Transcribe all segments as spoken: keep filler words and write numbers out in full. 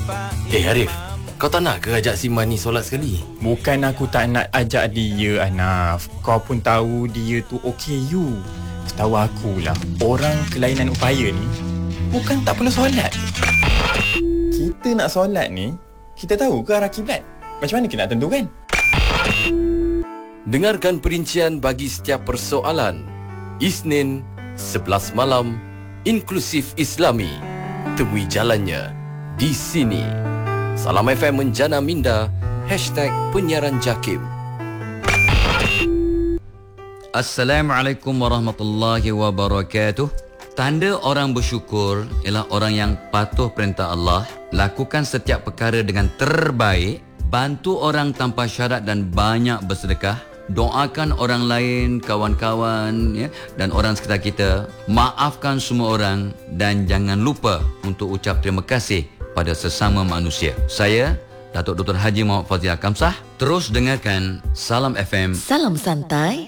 Eh Arif, kau tak nak ke ajak si Man ni solat sekali? Bukan aku tak nak ajak dia, Anaf. Kau pun tahu dia tu okey you. Setahu akulah, orang kelainan upaya ni bukan tak perlu solat. Kita nak solat ni, kita tahu ke arah kiblat? Macam mana kita nak tentukan? Dengarkan perincian bagi setiap persoalan. Isnin, sebelas malam, Inklusif Islami. Temui jalannya di sini. Salam F M Menjana Minda, hashtag penyiaran JAKIM. Assalamualaikum warahmatullahi wabarakatuh. Tanda orang bersyukur ialah orang yang patuh perintah Allah, lakukan setiap perkara dengan terbaik, bantu orang tanpa syarat dan banyak bersedekah, doakan orang lain, kawan-kawan ya, dan orang sekitar kita, maafkan semua orang dan jangan lupa untuk ucap terima kasih pada sesama manusia. Saya Datuk Doktor Haji Muhammad Fazil Kamsah. Terus dengarkan Salam F M. Salam santai.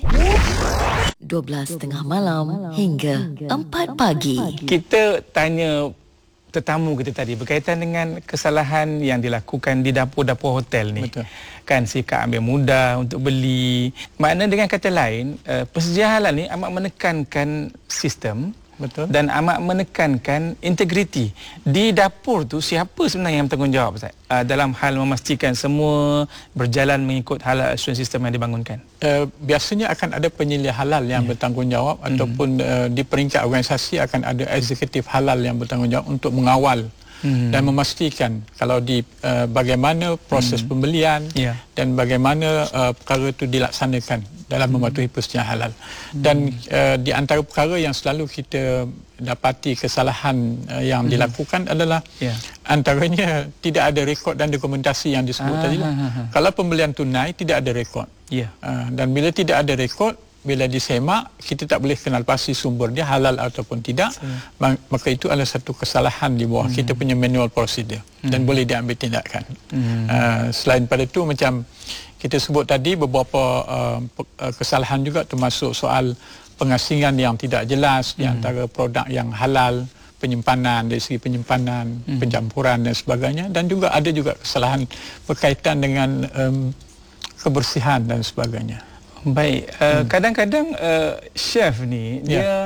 dua belas tiga puluh malam hingga empat pagi. Kita tanya tetamu kita tadi berkaitan dengan kesalahan yang dilakukan di dapur-dapur hotel ni. Betul. Kan sikap ambil mudah untuk beli. Makna dengan kata lain, uh, persediaan halal ni amat menekankan sistem. Betul. Dan amat menekankan integriti. Di dapur tu siapa sebenarnya yang bertanggungjawab Ustaz? Uh, dalam hal memastikan semua berjalan mengikut halal assurance system yang dibangunkan. Uh, biasanya akan ada penyelidik halal yang yeah. bertanggungjawab mm-hmm. ataupun uh, di peringkat organisasi akan ada eksekutif halal yang bertanggungjawab untuk mengawal mm-hmm. dan memastikan kalau di uh, bagaimana proses mm-hmm. pembelian yeah. dan bagaimana uh, perkara itu dilaksanakan dalam mematuhi persediaan halal. Dan uh, di antara perkara yang selalu kita dapati kesalahan uh, yang mm-hmm. dilakukan adalah yeah. antaranya tidak ada rekod dan dokumentasi yang disebut ah, tadi. Ah, ah, ah. Kalau pembelian tunai tidak ada rekod. Yeah. Uh, dan bila tidak ada rekod, bila disemak, kita tak boleh kenal pasti sumber dia halal ataupun tidak. So, maka itu adalah satu kesalahan di bawah mm. kita punya manual procedure mm. dan boleh diambil tindakan. Mm. Uh, selain pada itu macam kita sebut tadi beberapa uh, kesalahan juga termasuk soal pengasingan yang tidak jelas mm. di antara produk yang halal, penyimpanan dari segi penyimpanan, mm. pencampuran dan sebagainya, dan juga ada juga kesalahan berkaitan dengan um, kebersihan dan sebagainya. Baik, uh, hmm. kadang-kadang uh, chef ni yeah. dia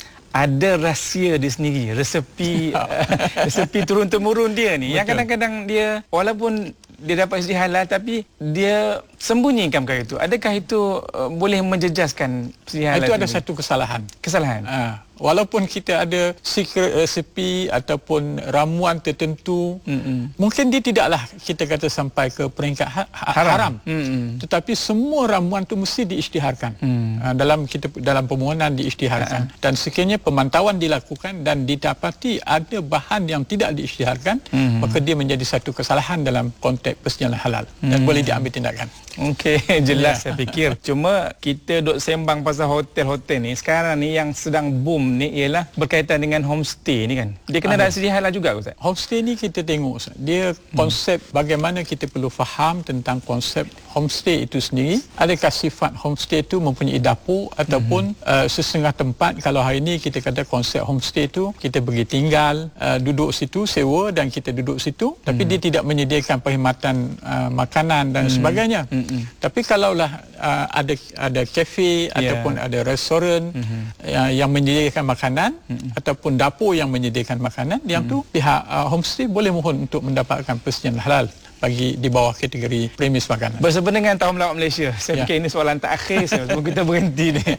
ada rahsia dia sendiri, resepi uh, resepi turun-temurun dia ni. Betul. Yang kadang-kadang dia walaupun dia dapat segi halal tapi dia sembunyikan perkara itu. Adakah itu uh, boleh menjejaskan segi halal? Itu ada sendiri? Satu kesalahan. Kesalahan. Uh, walaupun kita ada secret resipi ataupun ramuan tertentu, mm-mm. mungkin dia tidaklah kita kata sampai ke peringkat ha- haram, haram. Tetapi semua ramuan tu mesti diisytiharkan. Mm. Uh, dalam kita dalam permohonan diisytiharkan. Uh-huh. Dan sekiranya pemantauan dilakukan dan didapati ada bahan yang tidak diisytiharkan, mm. maka dia menjadi satu kesalahan dalam konteks persediaan halal mm. dan boleh diambil tindakan. Okey, jelas yeah. saya fikir. Cuma kita duk sembang pasal hotel-hotel ni. Sekarang ni yang sedang boom ni ialah berkaitan dengan homestay ni kan. Dia kena ada sedi halal juga Ustaz. Homestay ni kita tengok Ustaz. Dia konsep hmm. bagaimana kita perlu faham tentang konsep homestay itu sendiri. Adakah sifat homestay itu mempunyai dapur ataupun hmm. uh, sesetengah tempat. Kalau hari ini kita kata konsep homestay itu kita pergi tinggal, uh, duduk situ, sewa dan kita duduk situ. Tapi hmm. dia tidak menyediakan perkhidmatan uh, makanan dan hmm. sebagainya. Hmm. Mm-hmm. Tapi kalaulah uh, ada ada kafe yeah. ataupun ada restoran mm-hmm. uh, yang menyediakan makanan mm-hmm. ataupun dapur yang menyediakan makanan, yang mm-hmm. tu pihak uh, homestay boleh mohon untuk mendapatkan persediaan halal bagi di bawah kategori premis makanan. Bersama dengan Tahun Melawat Malaysia, saya ya. fikir ini soalan terakhir sebelum kita berhenti ni.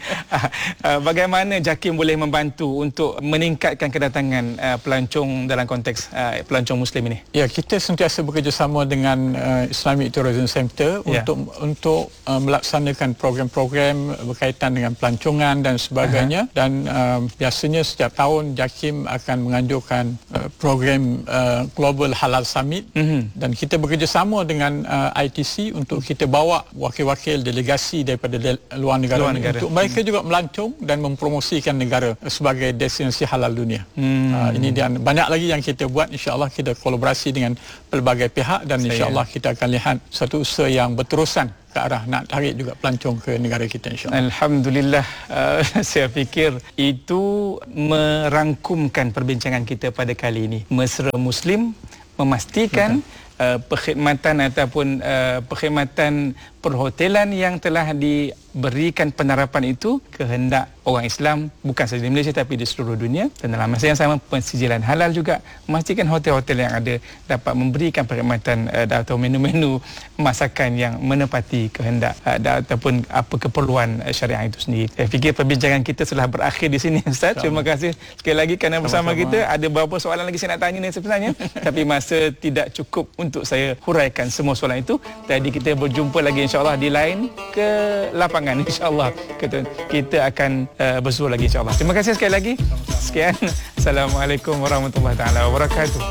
Bagaimana JAKIM boleh membantu untuk meningkatkan kedatangan uh, pelancong dalam konteks uh, pelancong Muslim ini? Ya, kita sentiasa bekerjasama dengan uh, Islamic Tourism Centre ya. untuk untuk uh, melaksanakan program-program berkaitan dengan pelancongan dan sebagainya. Aha. Dan uh, biasanya setiap tahun JAKIM akan menganjurkan uh, program uh, Global Halal Summit mm-hmm. dan kita bekerjasama dengan uh, I T C untuk kita bawa wakil-wakil delegasi daripada de- luar negara, luar negara. untuk mereka hmm. juga melancong dan mempromosikan negara sebagai destinasi halal dunia. Hmm. Uh, ini dan banyak lagi yang kita buat. InsyaAllah kita kolaborasi dengan pelbagai pihak dan insyaAllah kita akan lihat satu usaha yang berterusan ke arah nak tarik juga pelancong ke negara kita insyaAllah. Alhamdulillah, uh, saya fikir itu merangkumkan perbincangan kita pada kali ini. Mesra Muslim memastikan uh, perkhidmatan ataupun uh, perkhidmatan perhotelan yang telah diberikan penerapan itu kehendak orang Islam bukan sahaja di Malaysia tapi di seluruh dunia, dan dalam masa yang sama pensijilan halal juga memastikan hotel-hotel yang ada dapat memberikan perkhidmatan uh, atau menu-menu masakan yang menepati kehendak uh, ataupun apa keperluan uh, syariah itu sendiri. Saya fikir perbincangan kita telah berakhir di sini, Ustaz. Terima kasih sekali lagi kerana bersama kita. Ada beberapa soalan lagi saya nak tanya ni sebenarnya tapi masa tidak cukup untuk saya huraikan semua soalan itu. Jadi kita berjumpa lagi insya-Allah di lain ke lapangan, insya-Allah kita, kita akan uh, bersua lagi insya-Allah. Terima kasih sekali lagi. Sekian. Assalamualaikum warahmatullahi taala wabarakatuh.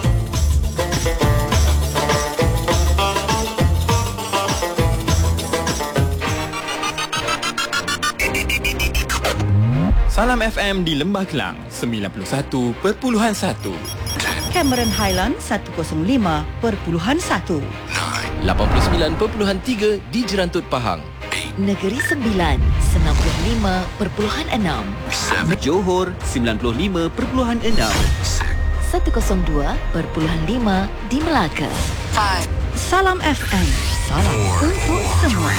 Salam F M di Lembah Kelang sembilan puluh satu perpuluhan satu. Cameron Highland seratus lima perpuluhan satu. lapan puluh sembilan perpuluhan tiga di Jerantut Pahang. Negeri Sembilan sembilan puluh lima perpuluhan enam. Johor sembilan puluh lima perpuluhan enam. seratus dua perpuluhan lima di Melaka. Salam F M. Salam untuk semua.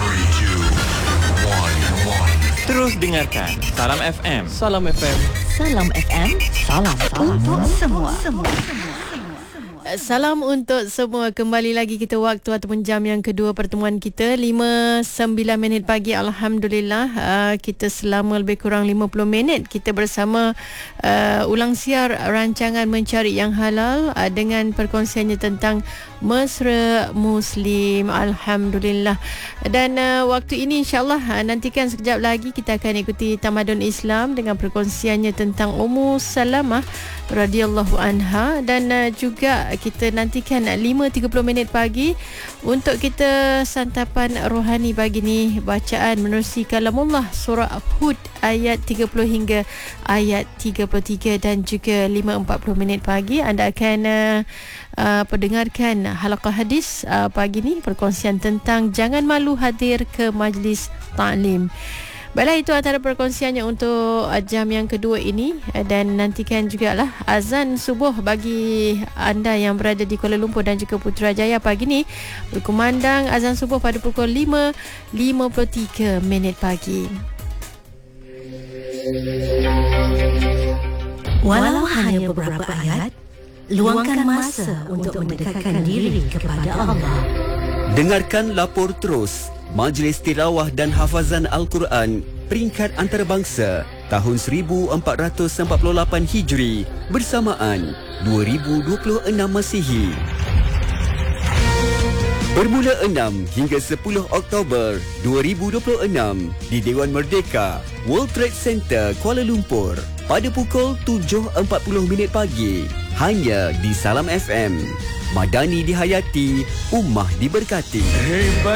Terus dengarkan Salam F M. Salam F M. Salam F M. Salam, salam Untuk semua. semua. Salam untuk semua. Kembali lagi kita waktu ataupun jam yang kedua pertemuan kita lima sembilan minit pagi. Alhamdulillah uh, kita selama lebih kurang lima puluh minit kita bersama uh, ulang siar rancangan Mencari Yang Halal uh, dengan perkongsiannya tentang mesra Muslim. Alhamdulillah. Dan uh, waktu ini insyaAllah uh, nantikan sekejap lagi kita akan ikuti Tamadun Islam dengan perkongsiannya tentang Ummu Salamah radhiyallahu anha, dan uh, juga kita nantikan lima tiga puluh minit pagi untuk kita santapan rohani pagi ni, bacaan menerusi kalamullah surah Hud ayat tiga puluh hingga ayat tiga puluh tiga, dan juga lima empat puluh minit pagi anda akan uh, uh, pendengarkan halaqah hadis uh, pagi ni, perkongsian tentang jangan malu hadir ke majlis ta'lim. Baiklah, itu antara perkongsiannya untuk jam yang kedua ini, dan nantikan jugalah azan subuh bagi anda yang berada di Kuala Lumpur dan juga Putrajaya pagi ni berkumandang azan subuh pada pukul lima lima puluh tiga minit pagi. Walau hanya beberapa ayat, luangkan masa untuk mendekatkan diri kepada Allah. Dengarkan Lapor Terus Majlis Tilawah dan Hafazan Al-Quran peringkat antarabangsa tahun seribu empat ratus empat puluh lapan Hijri bersamaan dua ribu dua puluh enam Masihi. Bermula enam hingga sepuluh Oktober dua ribu dua puluh enam di Dewan Merdeka, World Trade Center, Kuala Lumpur pada pukul tujuh empat puluh minit pagi hanya di Salam F M. Madani dihayati, ummah diberkati.